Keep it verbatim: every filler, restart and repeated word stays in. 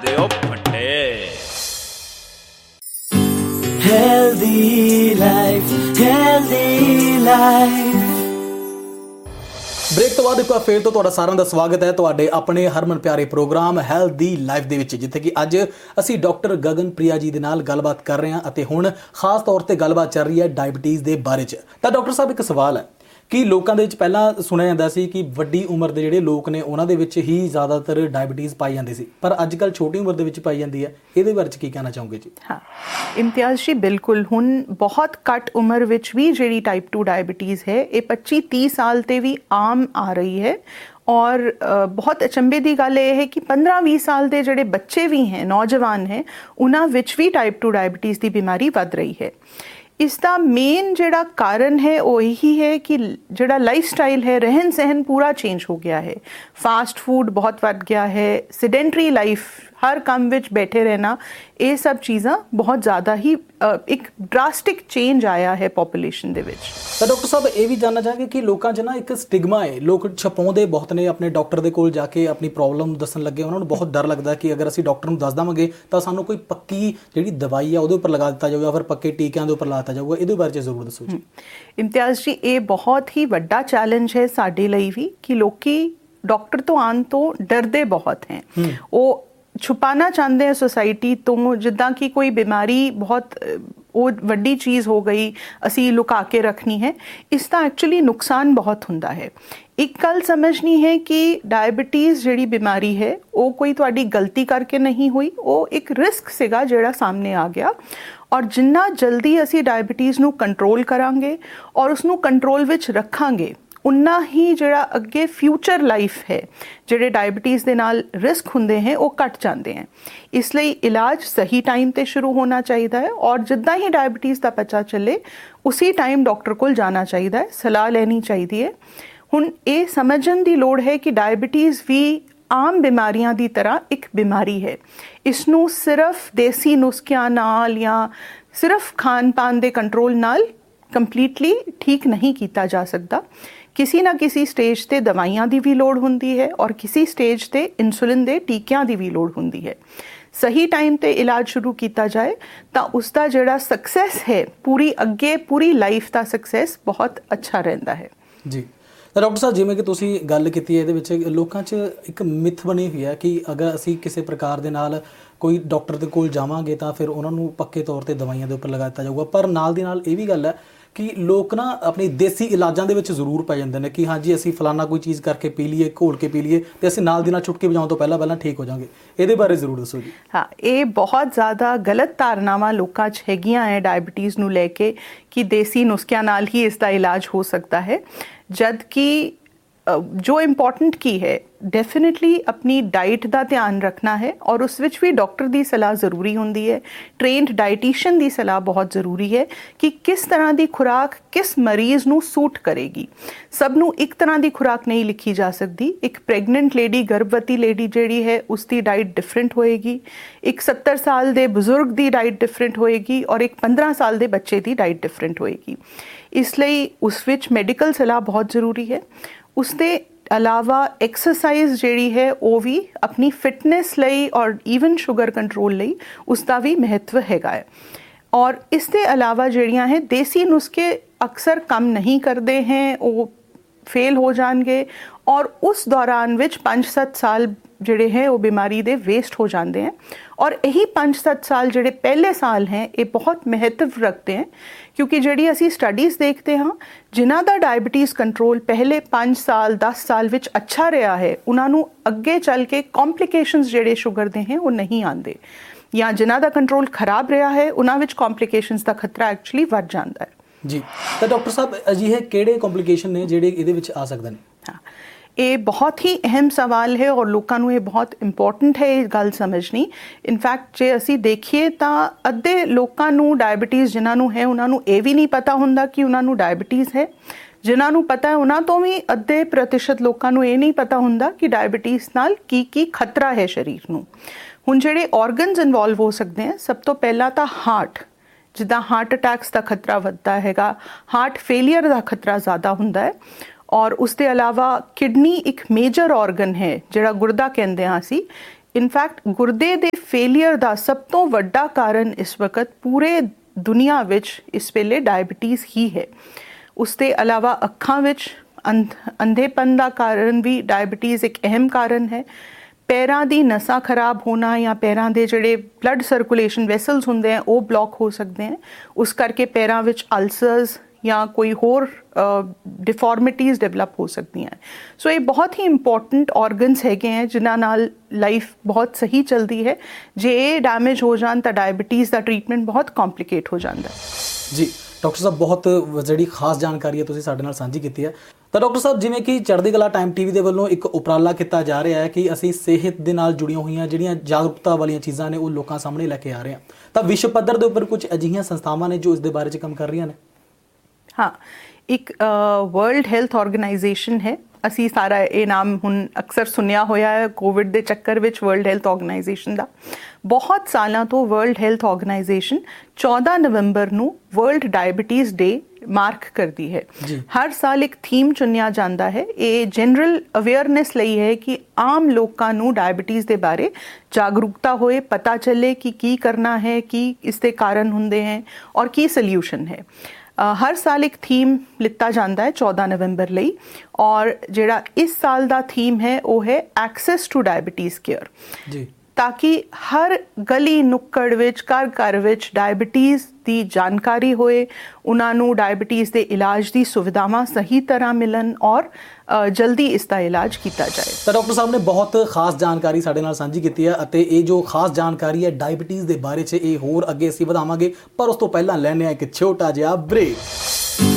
ਦਿਓ ਫੱਟੇ। Healthy life, healthy life। Break ਤੋਂ ਬਾਅਦ ਇੱਕ ਵਾਰ ਫੇਰ ਤੋਂ ਤੁਹਾਡਾ ਸਾਰਿਆਂ ਦਾ ਸਵਾਗਤ ਹੈ ਤੁਹਾਡੇ ਆਪਣੇ ਹਰਮਨ ਪਿਆਰੇ ਪ੍ਰੋਗਰਾਮ ਹੈਲਦੀ ਲਾਈਫ ਦੇ ਵਿੱਚ, ਜਿੱਥੇ ਕਿ ਅੱਜ ਅਸੀਂ ਡਾਕਟਰ ਗਗਨਪ੍ਰਿਆ ਜੀ ਦੇ ਨਾਲ ਗੱਲਬਾਤ ਕਰ ਰਹੇ ਹਾਂ ਅਤੇ ਹੁਣ ਖਾਸ ਤੌਰ ਤੇ ਗੱਲਬਾਤ ਚੱਲ ਰਹੀ ਹੈ ਡਾਇਬਟੀਜ਼ ਦੇ ਬਾਰੇ 'ਚ। ਤਾਂ ਡਾਕਟਰ ਸਾਹਿਬ, ਇੱਕ ਸਵਾਲ ਹੈ ਕਿ ਲੋਕਾਂ ਦੇ ਵਿੱਚ ਪਹਿਲਾਂ ਸੁਣਿਆ ਜਾਂਦਾ ਸੀ ਕਿ ਵੱਡੀ ਉਮਰ ਦੇ ਜਿਹੜੇ ਲੋਕ ਨੇ ਉਹਨਾਂ ਦੇ ਵਿੱਚ ਹੀ ਜ਼ਿਆਦਾਤਰ ਡਾਇਬਟੀਜ਼ ਪਾਈ ਜਾਂਦੀ ਸੀ, ਪਰ ਅੱਜ ਕੱਲ੍ਹ ਛੋਟੀ ਉਮਰ ਦੇ ਵਿੱਚ ਪਾਈ ਜਾਂਦੀ ਹੈ। ਇਹਦੇ ਬਾਰੇ 'ਚ ਕੀ ਕਹਿਣਾ ਚਾਹੋਗੇ ਜੀ? ਹਾਂ ਇਮਤਿਆਜ਼ ਜੀ, ਬਿਲਕੁਲ ਹੁਣ ਬਹੁਤ ਘੱਟ ਉਮਰ ਵਿੱਚ ਵੀ ਜਿਹੜੀ ਟਾਈਪ ਟੂ ਡਾਇਬਟੀਜ਼ ਹੈ ਇਹ ਪੱਚੀ ਤੀਹ ਸਾਲ 'ਤੇ ਵੀ ਆਮ ਆ ਰਹੀ ਹੈ। ਔਰ ਬਹੁਤ ਅਚੰਭੇ ਦੀ ਗੱਲ ਇਹ ਹੈ ਕਿ ਪੰਦਰਾਂ ਵੀਹ ਸਾਲ ਦੇ ਜਿਹੜੇ ਬੱਚੇ ਵੀ ਹੈ, ਨੌਜਵਾਨ ਹੈ, ਉਹਨਾਂ ਵਿੱਚ ਵੀ ਟਾਈਪ ਟੂ ਡਾਇਬਟੀਜ਼ ਦੀ ਬਿਮਾਰੀ ਵੱਧ ਰਹੀ ਹੈ। ਇਸ ਦਾ ਮੇਨ ਜਿਹੜਾ ਕਾਰਨ ਹੈ ਉਹ ਇਹੀ ਹੈ ਕਿ ਜਿਹੜਾ ਲਾਈਫ ਸਟਾਈਲ ਹੈ, ਰਹਿਣ ਸਹਿਣ ਪੂਰਾ ਚੇਂਜ ਹੋ ਗਿਆ ਹੈ। ਫਾਸਟ ਫੂਡ ਬਹੁਤ ਵੱਧ ਗਿਆ ਹੈ, ਸਿਡੈਂਟਰੀ ਲਾਈਫ, ਹਰ ਕੰਮ ਵਿੱਚ ਬੈਠੇ ਰਹਿਣਾ, ਇਹ ਸਭ ਚੀਜ਼ਾਂ ਬਹੁਤ ਜ਼ਿਆਦਾ ਹੀ ਇੱਕ ਡਰਾਸਟਿਕ ਚੇਂਜ ਆਇਆ ਹੈ ਪੋਪੂਲੇਸ਼ਨ ਦੇ ਵਿੱਚ। ਤਾਂ ਡਾਕਟਰ ਸਾਹਿਬ, ਇਹ ਵੀ ਜਾਣਨਾ ਚਾਹਾਂਗੇ ਕਿ ਲੋਕਾਂ 'ਚ ਨਾ ਇੱਕ ਸਟਿਗਮਾ ਹੈ, ਲੋਕ ਛਪਾਉਂਦੇ ਬਹੁਤ ਨੇ ਆਪਣੇ ਡਾਕਟਰ ਦੇ ਕੋਲ ਜਾ ਕੇ ਆਪਣੀ ਪ੍ਰੋਬਲਮ ਦੱਸਣ ਲੱਗੇ। ਉਹਨਾਂ ਨੂੰ ਬਹੁਤ ਡਰ ਲੱਗਦਾ ਕਿ ਅਗਰ ਅਸੀਂ ਡਾਕਟਰ ਨੂੰ ਦੱਸ ਦੇਵਾਂਗੇ ਤਾਂ ਸਾਨੂੰ ਕੋਈ ਪੱਕੀ ਜਿਹੜੀ ਦਵਾਈ ਆ ਉਹਦੇ ਉੱਪਰ ਲਗਾ ਦਿੱਤਾ ਜਾਊਗਾ, ਫਿਰ ਪੱਕੇ ਟੀਕਿਆਂ ਦੇ ਉੱਪਰ ਲਾ ਦਿੱਤਾ ਜਾਊਗਾ। ਇਹਦੇ ਬਾਰੇ 'ਚ ਜ਼ਰੂਰ ਦੱਸੋ ਜੀ। ਇਮਤਿਆਜ਼ ਜੀ, ਇਹ ਬਹੁਤ ਹੀ ਵੱਡਾ ਚੈਲੰਜ ਹੈ ਸਾਡੇ ਲਈ ਵੀ ਕਿ ਲੋਕੀ ਡਾਕਟਰ ਤੋਂ ਆਉਣ ਤੋਂ ਡਰਦੇ ਬਹੁਤ ਹੈ। ਉਹ ਛੁਪਾਣਾ ਚਾਹੁੰਦੇ ਹੈ ਸੋਸਾਇਟੀ ਤੋਂ, ਜਿੱਦਾਂ ਕਿ ਕੋਈ ਬਿਮਾਰੀ ਬਹੁਤ ਉਹ ਵੱਡੀ ਚੀਜ਼ ਹੋ ਗਈ, ਅਸੀਂ ਲੁਕਾ ਕੇ ਰੱਖਣੀ ਹੈ। ਇਸ ਦਾ ਐਕਚੁਅਲੀ ਨੁਕਸਾਨ ਬਹੁਤ ਹੁੰਦਾ ਹੈ। ਇੱਕ ਗੱਲ ਸਮਝਣੀ ਹੈ ਕਿ ਡਾਇਬਟੀਜ਼ ਜਿਹੜੀ ਬਿਮਾਰੀ ਹੈ ਉਹ ਕੋਈ ਤੁਹਾਡੀ ਗਲਤੀ ਕਰਕੇ ਨਹੀਂ ਹੋਈ, ਉਹ ਇੱਕ ਰਿਸਕ ਸੀਗਾ ਜਿਹੜਾ ਸਾਹਮਣੇ ਆ ਗਿਆ। ਔਰ ਜਿੰਨਾ ਜਲਦੀ ਅਸੀਂ ਡਾਇਬਟੀਜ਼ ਨੂੰ ਕੰਟਰੋਲ ਕਰਾਂਗੇ ਔਰ ਉਸਨੂੰ ਕੰਟਰੋਲ ਵਿੱਚ ਰੱਖਾਂਗੇ, ਉਨਾ ਹੀ ਜਿਹੜਾ ਅੱਗੇ ਫਿਊਚਰ ਲਾਈਫ ਹੈ, ਜਿਹੜੇ ਡਾਇਬਟੀਜ਼ ਦੇ ਨਾਲ ਰਿਸਕ ਹੁੰਦੇ हैं ਉਹ ਘਟ ਜਾਂਦੇ हैं। ਇਸ ਲਈ ਇਲਾਜ ਸਹੀ ਟਾਈਮ ਤੇ ਸ਼ੁਰੂ ਹੋਣਾ ਚਾਹੀਦਾ ਹੈ ਔਰ ਜਿੱਦਾਂ ਹੀ ਡਾਇਬਟੀਜ਼ ਦਾ ਪਤਾ ਚੱਲੇ ਉਸੇ ਟਾਈਮ ਡਾਕਟਰ ਕੋਲ ਜਾਣਾ ਚਾਹੀਦਾ ਹੈ, ਸਲਾਹ ਲੈਣੀ ਚਾਹੀਦੀ ਹੈ। ਹੁਣ ਇਹ ਸਮਝਣ ਦੀ ਲੋੜ ਹੈ ਕਿ ਡਾਇਬਟੀਜ਼ ਵੀ ਆਮ ਬਿਮਾਰੀਆਂ ਦੀ ਤਰ੍ਹਾਂ ਇੱਕ ਬਿਮਾਰੀ ਹੈ। ਇਸ ਨੂੰ ਸਿਰਫ ਦੇਸੀ ਨੁਸਖਿਆਂ ਨਾਲ ਜਾਂ ਸਿਰਫ ਖਾਣ ਪਾਨ ਦੇ ਕੰਟਰੋਲ ਨਾਲ ਕੰਪਲੀਟਲੀ ਠੀਕ ਨਹੀਂ ਕੀਤਾ ਜਾ ਸਕਦਾ। ਕਿਸੇ ਨਾ ਕਿਸੇ ਸਟੇਜ ਤੇ ਦਵਾਈਆਂ ਦੀ ਵੀ ਲੋੜ ਹੁੰਦੀ ਹੈ ਔਰ ਕਿਸੇ ਸਟੇਜ ਤੇ ਇਨਸੂਲਿਨ ਦੇ ਟੀਕਿਆਂ ਦੀ ਵੀ ਲੋੜ ਹੁੰਦੀ ਹੈ। ਸਹੀ ਟਾਈਮ ਤੇ ਇਲਾਜ ਸ਼ੁਰੂ ਕੀਤਾ ਜਾਏ ਤਾਂ ਉਸ ਦਾ ਜਿਹੜਾ ਸਕਸੈਸ ਹੈ, ਪੂਰੀ ਅੱਗੇ ਪੂਰੀ ਲਾਈਫ ਦਾ ਸਕਸੈਸ ਬਹੁਤ ਅੱਛਾ ਰਹਿੰਦਾ ਹੈ ਜੀ। ਤਾਂ ਡਾਕਟਰ ਸਾਹਿਬ, ਜਿਵੇਂ ਕਿ ਤੁਸੀਂ ਗੱਲ ਕੀਤੀ ਹੈ, ਇਹਦੇ ਵਿੱਚ ਲੋਕਾਂ 'ਚ ਇੱਕ ਮਿਥ ਬਣੀ ਹੋਈ ਹੈ ਕਿ ਅਗਰ ਅਸੀਂ ਕਿਸੇ ਪ੍ਰਕਾਰ ਦੇ ਨਾਲ ਕੋਈ ਡਾਕਟਰ ਦੇ ਕੋਲ ਜਾਵਾਂਗੇ ਤਾਂ ਫਿਰ ਉਹਨਾਂ ਨੂੰ ਪੱਕੇ ਤੌਰ ਤੇ ਦਵਾਈਆਂ ਦੇ ਉੱਪਰ ਲਗਾ ਦਿੱਤਾ ਜਾਊਗਾ। ਪਰ ਨਾਲ ਦੀ ਨਾਲ ਇਹ ਵੀ ਗੱਲ ਹੈ ਕਿ ਲੋਕ ਨਾ ਆਪਣੀ ਦੇਸੀ ਇਲਾਜਾਂ ਦੇ ਵਿੱਚ ਜ਼ਰੂਰ ਪੈ ਜਾਂਦੇ ਨੇ ਕਿ ਹਾਂਜੀ ਅਸੀਂ ਫਲਾਨਾ ਕੋਈ ਚੀਜ਼ ਕਰਕੇ ਪੀ ਲਈਏ, ਘੋਲ ਕੇ ਪੀ ਲਈਏ ਤੇ ਅਸੀਂ ਨਾਲ ਦੀ ਨਾਲ ਚੁਟਕੀ ਵਜਾਉਣ ਤੋਂ ਪਹਿਲਾਂ ਪਹਿਲਾਂ ਠੀਕ ਹੋ ਜਾਵਾਂਗੇ। ਇਹਦੇ ਬਾਰੇ ਜ਼ਰੂਰ ਦੱਸੋ ਜੀ। ਹਾਂ, ਇਹ ਬਹੁਤ ਜ਼ਿਆਦਾ ਗਲਤ ਧਾਰਨਾਵਾਂ ਲੋਕਾਂ 'ਚ ਹੈਗੀਆਂ ਹੈ ਡਾਇਬਟੀਜ਼ ਨੂੰ ਲੈ ਕੇ ਕਿ ਦੇਸੀ ਨੁਸਖਿਆਂ ਨਾਲ ਹੀ ਇਸ ਦਾ ਇਲਾਜ ਹੋ ਸਕਦਾ ਹੈ, ਜਦ ਕਿ ਜੋ ਇੰਪੋਰਟੈਂਟ ਕੀ ਹੈ, ਡੈਫੀਨੇਟਲੀ ਆਪਣੀ ਡਾਈਟ ਦਾ ਧਿਆਨ ਰੱਖਣਾ ਹੈ ਔਰ ਉਸ ਵਿੱਚ ਵੀ ਡਾਕਟਰ ਦੀ ਸਲਾਹ ਜ਼ਰੂਰੀ ਹੁੰਦੀ ਹੈ। ਟ੍ਰੇਨਡ ਡਾਈਟੀਸ਼ੀਅਨ ਦੀ ਸਲਾਹ ਬਹੁਤ ਜ਼ਰੂਰੀ ਹੈ ਕਿ ਕਿਸ ਤਰ੍ਹਾਂ ਦੀ ਖੁਰਾਕ ਕਿਸ ਮਰੀਜ਼ ਨੂੰ ਸੂਟ ਕਰੇਗੀ। ਸਭ ਨੂੰ ਇੱਕ ਤਰ੍ਹਾਂ ਦੀ ਖੁਰਾਕ ਨਹੀਂ ਲਿਖੀ ਜਾ ਸਕਦੀ। ਇੱਕ ਪ੍ਰੈਗਨੈਂਟ ਲੇਡੀ, ਗਰਭਵਤੀ ਲੇਡੀ ਜਿਹੜੀ ਹੈ, ਉਸ ਦੀ ਡਾਈਟ ਡਿਫਰੈਂਟ ਹੋਏਗੀ। ਇੱਕ ਸੱਤਰ ਸਾਲ ਦੇ ਬਜ਼ੁਰਗ ਦੀ ਡਾਈਟ ਡਿਫਰੈਂਟ ਹੋਏਗੀ ਔਰ ਇੱਕ ਪੰਦਰਾਂ ਸਾਲ ਦੇ ਬੱਚੇ ਦੀ ਡਾਈਟ ਡਿਫਰੈਂਟ ਹੋਏਗੀ। ਇਸ ਲਈ ਉਸ ਵਿੱਚ ਮੈਡੀਕਲ ਸਲਾਹ ਬਹੁਤ ਜ਼ਰੂਰੀ ਹੈ। ਉਸ ਦੇ ਇਲਾਵਾ ਐਕਸਰਸਾਈਜ਼ ਜਿਹੜੀ ਹੈ ਉਹ ਵੀ ਆਪਣੀ ਫਿਟਨੈਸ ਲਈ ਔਰ ਈਵਨ ਸ਼ੂਗਰ ਕੰਟਰੋਲ ਲਈ ਉਸ ਦਾ ਵੀ ਮਹੱਤਵ ਹੈਗਾ ਹੈ। ਔਰ ਇਸ ਦੇ ਇਲਾਵਾ ਜਿਹੜੀਆਂ ਹੈ ਦੇਸੀ ਨੁਸਖੇ ਅਕਸਰ ਕੰਮ ਨਹੀਂ ਕਰਦੇ हैं, ਉਹ ਫੇਲ ਹੋ ਜਾਣਗੇ ਔਰ ਉਸ ਦੌਰਾਨ ਵਿੱਚ ਪੰਜ ਸੱਤ ਸਾਲ ਜਿਹੜੇ ਹੈ ਉਹ ਬਿਮਾਰੀ ਦੇ ਵੇਸਟ ਹੋ ਜਾਂਦੇ हैं। ਔਰ ਇਹੀ ਪੰਜ ਸੱਤ ਸਾਲ ਜਿਹੜੇ ਪਹਿਲੇ ਸਾਲ ਹੈ ਇਹ ਬਹੁਤ ਮਹੱਤਵ ਰੱਖਦੇ हैं, ਕਿਉਂਕਿ ਜਿਹੜੀ ਅਸੀਂ ਸਟੱਡੀਜ਼ ਦੇਖਦੇ ਹਾਂ, ਜਿਨ੍ਹਾਂ ਦਾ ਡਾਇਬਟੀਜ਼ ਕੰਟਰੋਲ ਪਹਿਲੇ ਪੰਜ ਸਾਲ ਦਸ ਸਾਲ ਵਿੱਚ ਅੱਛਾ ਰਿਹਾ ਹੈ, ਉਹਨਾਂ ਨੂੰ ਅੱਗੇ ਚੱਲ ਕੇ ਕੰਪਲਿਕੇਸ਼ਨਸ ਜਿਹੜੇ ਸ਼ੂਗਰ ਦੇ ਹੈ ਉਹ ਨਹੀਂ ਆਉਂਦੇ, ਜਾਂ ਜਿਨ੍ਹਾਂ ਦਾ ਕੰਟਰੋਲ ਖਰਾਬ ਰਿਹਾ ਹੈ ਉਹਨਾਂ ਵਿੱਚ ਕੰਪਲਿਕੇਸ਼ਨਸ ਦਾ ਖਤਰਾ ਐਕਚੁਅਲੀ ਵੱਧ ਜਾਂਦਾ ਹੈ ਜੀ। ਤਾਂ ਡਾਕਟਰ ਸਾਹਿਬ, ਅਜਿਹੇ ਕਿਹੜੇ ਕੰਪਲਿਕੇਸ਼ਨ ਨੇ ਜਿਹੜੇ ਇਹਦੇ ਵਿੱਚ ਆ ਸਕਦੇ ਨੇ? ਹਾਂ, ਇਹ ਬਹੁਤ ਹੀ ਅਹਿਮ ਸਵਾਲ ਹੈ ਔਰ ਲੋਕਾਂ ਨੂੰ ਇਹ ਬਹੁਤ ਇੰਪੋਰਟੈਂਟ ਹੈ ਇਹ ਗੱਲ ਸਮਝਣੀ। ਇਨਫੈਕਟ ਜੇ ਅਸੀਂ ਦੇਖੀਏ ਤਾਂ ਅੱਧੇ ਲੋਕਾਂ ਨੂੰ ਡਾਇਬਟੀਜ਼ ਜਿਨ੍ਹਾਂ ਨੂੰ ਹੈ ਉਹਨਾਂ ਨੂੰ ਇਹ ਵੀ ਨਹੀਂ ਪਤਾ ਹੁੰਦਾ ਕਿ ਉਹਨਾਂ ਨੂੰ ਡਾਇਬਟੀਜ਼ ਹੈ। ਜਿਨ੍ਹਾਂ ਨੂੰ ਪਤਾ ਹੈ ਉਹਨਾਂ ਤੋਂ ਵੀ ਅੱਧੇ ਪ੍ਰਤੀਸ਼ਤ ਲੋਕਾਂ ਨੂੰ ਇਹ ਨਹੀਂ ਪਤਾ ਹੁੰਦਾ ਕਿ ਡਾਇਬਟੀਜ਼ ਨਾਲ ਕੀ ਕੀ ਖਤਰਾ ਹੈ ਸਰੀਰ ਨੂੰ। ਹੁਣ ਜਿਹੜੇ ਆਰਗਨਸ ਇਨਵੋਲਵ ਹੋ ਸਕਦੇ ਹੈ, ਸਭ ਤੋਂ ਪਹਿਲਾਂ ਤਾਂ ਹਾਰਟ, ਜਿੱਦਾਂ ਹਾਰਟ ਅਟੈਕਸ ਦਾ ਖਤਰਾ ਵੱਧਦਾ ਹੈਗਾ, ਹਾਰਟ ਫੇਲੀਅਰ ਦਾ ਖਤਰਾ ਜ਼ਿਆਦਾ ਹੁੰਦਾ ਹੈ। ਔਰ ਉਸ ਦੇ ਇਲਾਵਾ ਕਿਡਨੀ ਇੱਕ ਮੇਜਰ ਆਰਗਨ ਹੈ ਜਿਹੜਾ ਗੁਰਦਾ ਕਹਿੰਦੇ ਹਾਂ ਅਸੀਂ, ਇਨਫੈਕਟ ਗੁਰਦੇ ਦੇ ਫੇਲੀਅਰ ਦਾ ਸਭ ਤੋਂ ਵੱਡਾ ਕਾਰਨ ਇਸ ਵਕਤ ਪੂਰੇ ਦੁਨੀਆ ਵਿੱਚ ਇਸ ਵੇਲੇ ਡਾਇਬਟੀਜ਼ ਹੀ ਹੈ। ਉਸ ਦੇ ਇਲਾਵਾ ਅੱਖਾਂ ਵਿੱਚ ਅੰਧ ਅੰਧੇਪਨ ਦਾ ਕਾਰਨ ਵੀ ਡਾਇਬਟੀਜ਼ ਇੱਕ ਅਹਿਮ ਕਾਰਨ ਹੈ। ਪੈਰਾਂ ਦੀ ਨਸਾਂ ਖਰਾਬ ਹੋਣਾ ਜਾਂ ਪੈਰਾਂ ਦੇ ਜਿਹੜੇ ਬਲੱਡ ਸਰਕੂਲੇਸ਼ਨ ਵੈਸਲਸ ਹੁੰਦੇ ਆ ਉਹ ਬਲੌਕ ਹੋ ਸਕਦੇ ਹਨ। ਉਸ ਕਰਕੇ ਪੈਰਾਂ ਵਿੱਚ ਅਲਸਰਸ ਜਾਂ ਕੋਈ ਹੋਰ ਡਿਫਾਰਮਿਟੀਜ਼ ਡਿਵੈਲਪ ਹੋ ਸਕਦੀਆਂ। ਸੋ ਇਹ ਬਹੁਤ ਹੀ ਇੰਪੋਰਟੈਂਟ ਆਰਗਨਸ ਹੈਗੇ ਹੈ ਜਿਨ੍ਹਾਂ ਨਾਲ ਲਾਈਫ ਬਹੁਤ ਸਹੀ ਚੱਲਦੀ ਹੈ। ਜੇ ਇਹ ਡੈਮੇਜ ਹੋ ਜਾਣ ਤਾਂ ਡਾਇਬਟੀਜ਼ ਦਾ ਟ੍ਰੀਟਮੈਂਟ ਬਹੁਤ ਕੰਪਲਿਕੇਟ ਹੋ ਜਾਂਦਾ ਹੈ। ਜੀ ਡਾਕਟਰ ਸਾਹਿਬ, ਬਹੁਤ ਜਿਹੜੀ ਖਾਸ ਜਾਣਕਾਰੀ ਹੈ ਤੁਸੀਂ ਸਾਡੇ ਨਾਲ ਸਾਂਝੀ ਕੀਤੀ ਹੈ। ਤਾਂ ਡਾਕਟਰ ਸਾਹਿਬ, ਜਿਵੇਂ ਕਿ ਚੜ੍ਹਦੀ ਕਲਾ ਟਾਈਮ ਟੀਵੀ ਦੇ ਵੱਲੋਂ ਇੱਕ ਉਪਰਾਲਾ ਕੀਤਾ ਜਾ ਰਿਹਾ ਹੈ ਕਿ ਅਸੀਂ ਸਿਹਤ ਦੇ ਨਾਲ ਜੁੜੀਆਂ ਹੋਈਆਂ ਜਿਹੜੀਆਂ ਜਾਗਰੂਕਤਾ ਵਾਲੀਆਂ ਚੀਜ਼ਾਂ ਨੇ ਉਹ ਲੋਕਾਂ ਸਾਹਮਣੇ ਲੈ ਕੇ ਆ ਰਹੇ ਹਾਂ, ਤਾਂ ਵਿਸ਼ਵ ਪੱਧਰ ਦੇ ਉੱਪਰ ਕੁਝ ਅਜਿਹੀਆਂ ਸੰਸਥਾਵਾਂ ਨੇ ਜੋ ਇਸ ਦੇ ਬਾਰੇ 'ਚ ਕੰਮ ਕਰ ਰਹੀਆਂ ਨੇ। ਹਾਂ, ਇੱਕ ਵਰਲਡ ਹੈਲਥ ਆਰਗੇਨਾਈਜੇਸ਼ਨ ਹੈ। ਅਸੀਂ ਸਾਰਾ ਇਹ ਨਾਮ ਹੁਣ ਅਕਸਰ ਸੁਣਿਆ ਹੋਇਆ ਹੈ ਕੋਵਿਡ ਦੇ ਚੱਕਰ ਵਿੱਚ। ਵਰਲਡ ਹੈਲਥ ਆਰਗੇਨਾਈਜੇਸ਼ਨ ਦਾ ਬਹੁਤ ਸਾਲਾਂ ਤੋਂ ਵਰਲਡ ਹੈਲਥ ਆਰਗੇਨਾਈਜੇਸ਼ਨ ਚੌਦਾਂ ਨਵੰਬਰ ਨੂੰ ਵਰਲਡ ਡਾਇਬਟੀਜ਼ ਡੇ ਮਾਰਕ ਕਰਦੀ ਹੈ। ਹਰ ਸਾਲ ਇੱਕ ਥੀਮ ਚੁਣਿਆ ਜਾਂਦਾ ਹੈ। ਇਹ ਜਨਰਲ ਅਵੇਅਰਨੈਸ ਲਈ ਹੈ ਕਿ ਆਮ ਲੋਕਾਂ ਨੂੰ ਡਾਇਬਟੀਜ਼ ਦੇ ਬਾਰੇ ਜਾਗਰੂਕਤਾ ਹੋਏ, ਪਤਾ ਚੱਲੇ ਕਿ ਕੀ ਕਰਨਾ ਹੈ, ਕੀ ਇਸ ਦੇ ਕਾਰਨ ਹੁੰਦੇ ਹੈ ਔਰ ਕੀ ਸੋਲਿਊਸ਼ਨ ਹੈ। ਹਰ ਸਾਲ ਇੱਕ ਥੀਮ ਲਿੱਤਾ ਜਾਂਦਾ ਹੈ ਚੌਦਾਂ ਨਵੰਬਰ ਲਈ, ਔਰ ਜਿਹੜਾ ਇਸ ਸਾਲ ਦਾ ਥੀਮ ਹੈ ਉਹ ਹੈ ਐਕਸੈਸ ਟੂ ਡਾਇਬਟੀਜ਼ ਕੇਅਰ। ਜੀ, ਤਾਂ ਕਿ ਹਰ ਗਲੀ ਨੁੱਕੜ ਵਿੱਚ, ਘਰ ਘਰ ਵਿੱਚ ਡਾਇਬਟੀਜ਼ ਦੀ ਜਾਣਕਾਰੀ ਹੋਏ, ਉਹਨਾਂ ਨੂੰ ਡਾਇਬਟੀਜ਼ ਦੇ ਇਲਾਜ ਦੀ ਸੁਵਿਧਾਵਾਂ ਸਹੀ ਤਰ੍ਹਾਂ ਮਿਲਣ ਔਰ ਜਲਦੀ ਇਸ ਦਾ ਇਲਾਜ ਕੀਤਾ ਜਾਏ। ਤਾਂ ਡਾਕਟਰ ਸਾਹਿਬ ਨੇ ਬਹੁਤ ਖਾਸ ਜਾਣਕਾਰੀ ਸਾਡੇ ਨਾਲ ਸਾਂਝੀ ਕੀਤੀ ਹੈ ਅਤੇ ਇਹ ਜੋ ਖਾਸ ਜਾਣਕਾਰੀ ਹੈ ਡਾਇਬਟੀਜ਼ ਦੇ ਬਾਰੇ 'ਚ ਇਹ ਹੋਰ ਅੱਗੇ ਅਸੀਂ ਵਧਾਵਾਂਗੇ, ਪਰ ਉਸ ਤੋਂ ਪਹਿਲਾਂ ਲੈਂਦੇ ਹਾਂ ਇੱਕ ਛੋਟਾ ਜਿਹਾ ਬ੍ਰੇਕ।